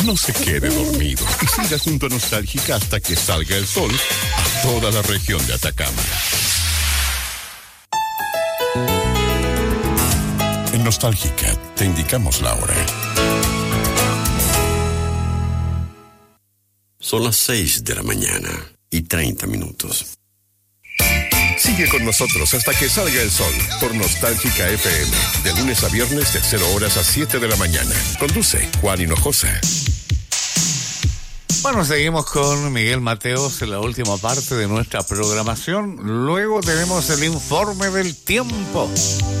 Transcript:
No se quede dormido y siga junto a Nostálgica hasta que salga el sol a toda la región de Atacama. En Nostálgica te indicamos la hora. Son las 6:30 Sigue con nosotros hasta que salga el sol por Nostálgica FM, de lunes a viernes de 0 horas a 7 de la mañana. Conduce Juan Hinojosa. Bueno, seguimos con Miguel Mateos en la última parte de nuestra programación. Luego tenemos el informe del tiempo.